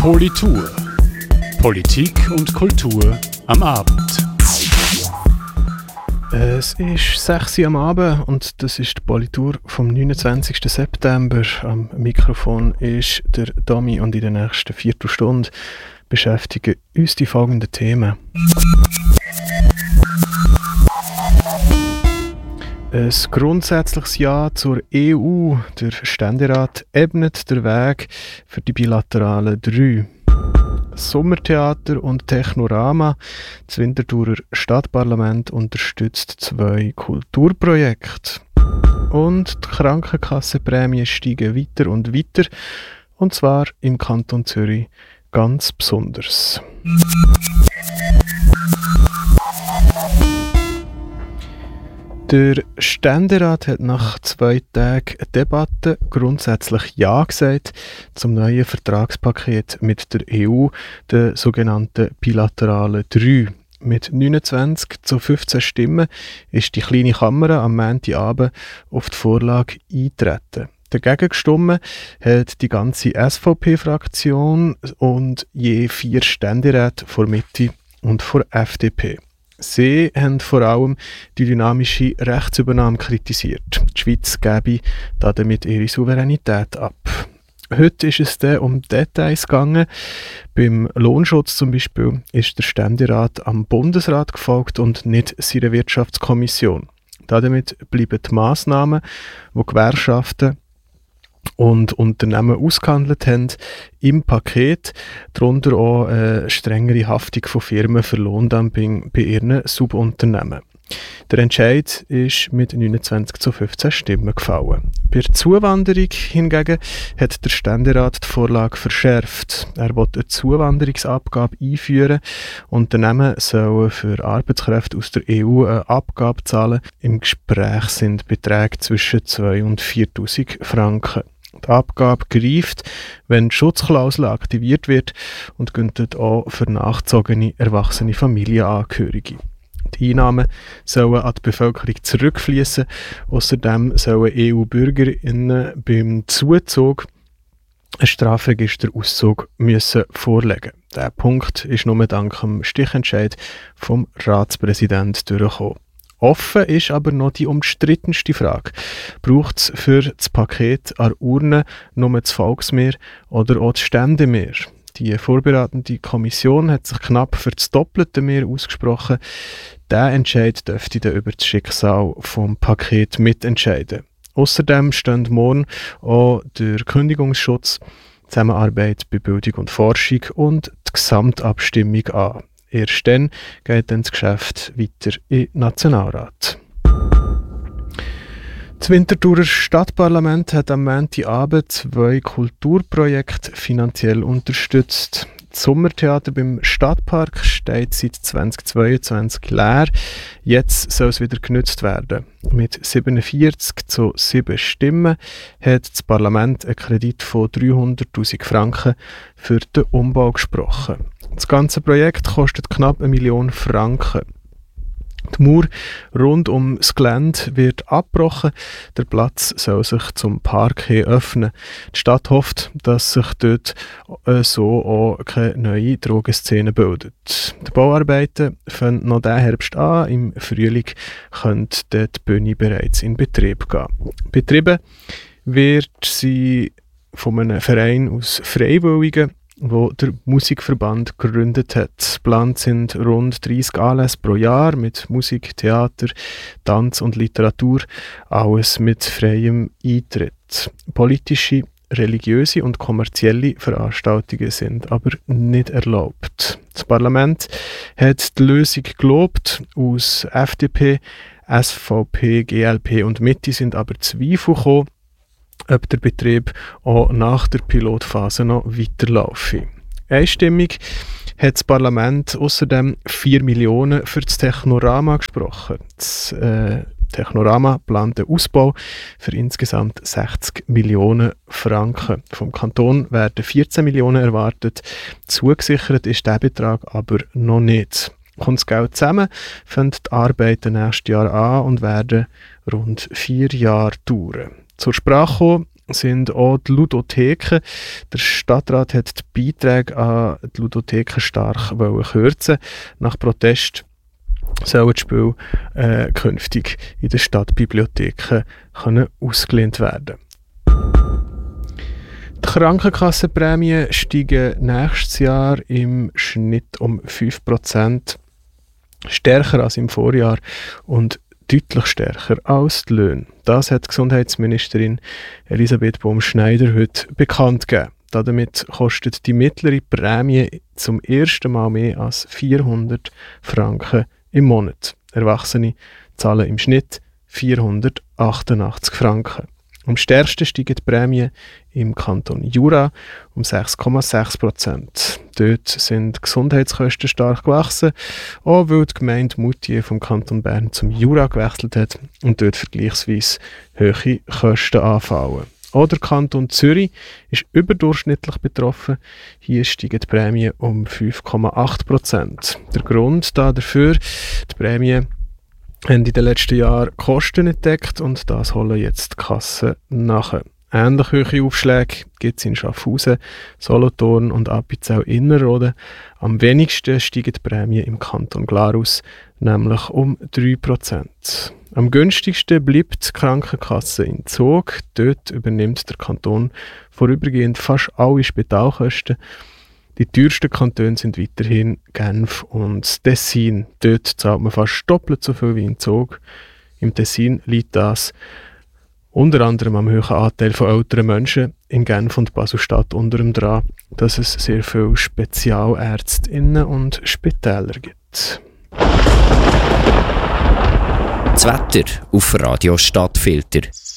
Politur. Politik und Kultur am Abend. Es ist 6 Uhr am Abend und das ist die Politur vom 29. September. Am Mikrofon ist der Domi und in der nächsten Viertelstunde beschäftigen uns die folgenden Themen. Ein grundsätzliches Ja zur EU. Der Ständerat ebnet den Weg für die bilateralen 3. Sommertheater und Technorama. Das Winterthurer Stadtparlament unterstützt 2 Kulturprojekte. Und die Krankenkassenprämien steigen weiter und weiter. Und zwar im Kanton Zürich ganz besonders. Der Ständerat hat nach 2 Tagen Debatte grundsätzlich Ja gesagt zum neuen Vertragspaket mit der EU, der sogenannten bilateralen 3. Mit 29 zu 15 Stimmen ist die kleine Kammer am Montagabend auf die Vorlage eingetreten. Dagegen gestimmt hat die ganze SVP-Fraktion und je 4 Ständeräte von Mitte und von FDP. Sie haben vor allem die dynamische Rechtsübernahme kritisiert. Die Schweiz gebe damit ihre Souveränität ab. Heute ist es dann um Details gegangen. Beim Lohnschutz zum Beispiel ist der Ständerat am Bundesrat gefolgt und nicht seiner Wirtschaftskommission. Damit bleiben die Massnahmen, die Gewerkschaften und Unternehmen ausgehandelt haben, im Paket, darunter auch eine strengere Haftung von Firmen für Lohndumping bei ihren Subunternehmen. Der Entscheid ist mit 29 zu 15 Stimmen gefallen. Bei der Zuwanderung hingegen hat der Ständerat die Vorlage verschärft. Er will eine Zuwanderungsabgabe einführen. Unternehmen sollen für Arbeitskräfte aus der EU eine Abgabe zahlen. Im Gespräch sind Beträge zwischen 2.000 und 4.000 Franken. Die Abgabe greift, wenn die Schutzklausel aktiviert wird und gilt auch für nachgezogene erwachsene Familienangehörige. Die Einnahmen sollen an die Bevölkerung zurückfließen. Außerdem sollen EU-BürgerInnen beim Zuzug einen Strafregisterauszug vorlegen. Dieser Punkt ist nur dank dem Stichentscheid vom Ratspräsidenten durchgekommen. Offen ist aber noch die umstrittenste Frage. Braucht es für das Paket an Urne nur das Volksmehr oder auch das Ständemehr? Die vorbereitende Kommission hat sich knapp für das doppelte Mehr ausgesprochen. Dieser Entscheid dürfte dann über das Schicksal des Pakets mitentscheiden. Außerdem stehen morgen auch der Kündigungsschutz, Zusammenarbeit bei Bildung und Forschung und die Gesamtabstimmung an. Erst dann geht dann das Geschäft weiter in den Nationalrat. Das Winterthurer Stadtparlament hat am Montagabend 2 Kulturprojekte finanziell unterstützt. Das Sommertheater beim Stadtpark steht seit 2022 leer. Jetzt soll es wieder genutzt werden. Mit 47 zu 7 Stimmen hat das Parlament einen Kredit von 300'000 Franken für den Umbau gesprochen. Das ganze Projekt kostet knapp 1 Million Franken. Die Mauer rund um das Gelände wird abgebrochen. Der Platz soll sich zum Park hin öffnen. Die Stadt hofft, dass sich dort so auch keine neue Drogenszene bildet. Die Bauarbeiten fangen noch diesen Herbst an. Im Frühling könnte die Bühne bereits in Betrieb gehen. Betrieben wird sie von einem Verein aus Freiwilligen, wo der Musikverband gegründet hat. Geplant sind rund 30 Anlässe pro Jahr mit Musik, Theater, Tanz und Literatur, alles mit freiem Eintritt. Politische, religiöse und kommerzielle Veranstaltungen sind aber nicht erlaubt. Das Parlament hat die Lösung gelobt. Aus FDP, SVP, GLP und Mitte sind aber Zweifel gekommen, ob der Betrieb auch nach der Pilotphase noch weiterlaufe. Einstimmig hat das Parlament außerdem 4 Millionen für das Technorama gesprochen. Das Technorama plant den Ausbau für insgesamt 60 Millionen Franken. Vom Kanton werden 14 Millionen erwartet. Zugesichert ist der Betrag aber noch nicht. Kommt das Geld zusammen, fangen die Arbeiten nächstes Jahr an und werden rund 4 Jahre dauern. Zur Sprache kommen sind auch die Ludotheken. Der Stadtrat hat die Beiträge an die Ludotheken stark kürzen. Nach Protest sollen die Spiele künftig in den Stadtbibliotheken ausgelehnt werden. Die Krankenkassenprämien steigen nächstes Jahr im Schnitt um 5%, stärker als im Vorjahr und deutlich stärker als die Löhne. Das hat Gesundheitsministerin Elisabeth Baum-Schneider heute bekannt gegeben. Damit kostet die mittlere Prämie zum ersten Mal mehr als 400 Franken im Monat. Erwachsene zahlen im Schnitt 488 Franken. Am stärksten steigen die Prämien im Kanton Jura um 6,6%. Dort sind die Gesundheitskosten stark gewachsen, auch weil die Gemeinde Moutier vom Kanton Bern zum Jura gewechselt hat und dort vergleichsweise hohe Kosten anfallen. Auch der Kanton Zürich ist überdurchschnittlich betroffen. Hier steigen die Prämien um 5,8%. Der Grund dafür, die Prämien haben in den letzten Jahren Kosten entdeckt und das holen jetzt die Kassen nach. Ähnlich hohe Aufschläge gibt es in Schaffhausen, Solothurn und Appenzell-Innerrhoden. Am wenigsten steigen die Prämien im Kanton Glarus, nämlich um 3%. Am günstigsten bleibt die Krankenkasse in Zug. Dort übernimmt der Kanton vorübergehend fast alle Spitalkosten. Die teuersten Kantone sind weiterhin Genf und Tessin. Dort zahlt man fast doppelt so viel wie in Zug. Im Tessin liegt das unter anderem am hohen Anteil von älteren Menschen. In Genf und Basel-Stadt unter dem dran, dass es sehr viele SpezialärztInnen und Spitäler gibt. Das Wetter auf Radio Stadtfilter.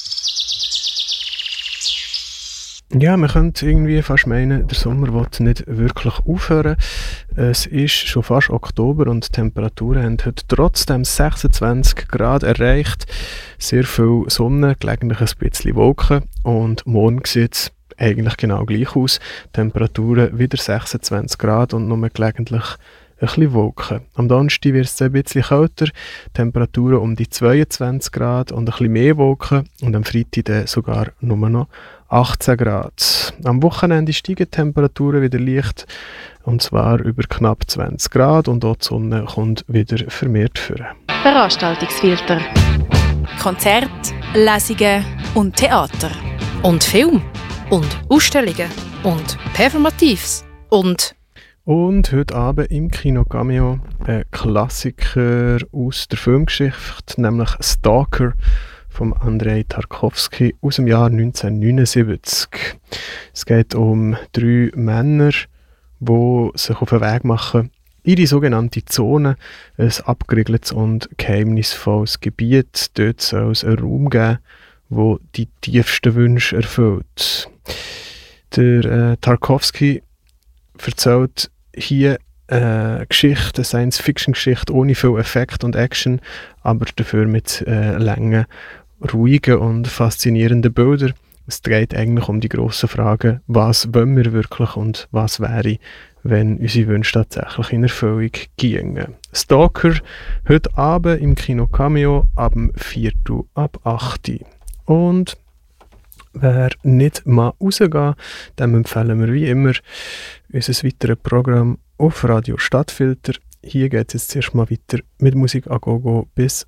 Ja, man könnte irgendwie fast meinen, der Sommer will nicht wirklich aufhören. Es ist schon fast Oktober und die Temperaturen haben heute trotzdem 26 Grad erreicht. Sehr viel Sonne, gelegentlich ein bisschen Wolken und morgen sieht es eigentlich genau gleich aus. Temperaturen wieder 26 Grad und nur gelegentlich ein bisschen Wolken. Am Donnerstag wird es ein bisschen kälter, Temperaturen um die 22 Grad und ein bisschen mehr Wolken und am Freitag dann sogar nur noch 18 Grad. Am Wochenende steigen die Temperaturen wieder leicht und zwar über knapp 20 Grad und auch die Sonne kommt wieder vermehrt vor. Veranstaltungsfilter. Konzerte, Lesungen und Theater. Und Film. Und Ausstellungen. Und Performatives. Und heute Abend im Kino Cameo ein Klassiker aus der Filmgeschichte, nämlich Stalker von Andrei Tarkovsky aus dem Jahr 1979. Es geht um 3 Männer, die sich auf den Weg machen in die sogenannte Zone, ein abgeriegeltes und geheimnisvolles Gebiet. Dort soll es einen Raum geben, der die tiefsten Wünsche erfüllt. Der Tarkovsky erzählt hier eine Geschichte, eine Science-Fiction-Geschichte ohne viel Effekt und Action, aber dafür mit langen, ruhigen und faszinierenden Bildern. Es dreht eigentlich um die grossen Fragen, was wollen wir wirklich und was wäre, wenn unsere Wünsche tatsächlich in Erfüllung gingen. Stalker, heute Abend im Kino Cameo ab 7:45. Und wer nicht mal rausgehen, dem empfehlen wir wie immer unser weiteres Programm auf Radio Stadtfilter. Hier geht es jetzt zuerst mal weiter mit Musik a Gogo bis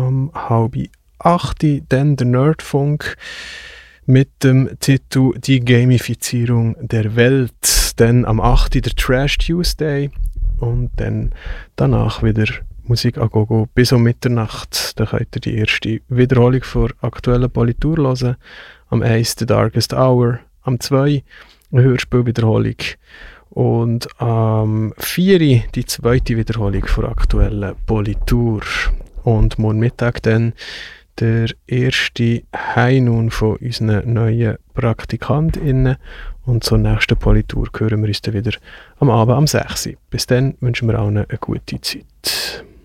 7:30. Dann der Nerdfunk mit dem Titel Die Gamifizierung der Welt. Dann am 8. der Trash Tuesday und dann danach wieder Musik a Gogo bis um Mitternacht. Da könnt ihr die erste Wiederholung vor aktuellen Politur hören. Am 1. The Darkest Hour, am 2. eine Hörspielwiederholung und am 4. die zweite Wiederholung vor aktuellen Politur. Und morgen Mittag dann der erste High-Noon von unseren neuen PraktikantInnen. Und zur nächsten Politur hören wir uns dann wieder am Abend am 6. Bis dann wünschen wir allen eine gute Zeit.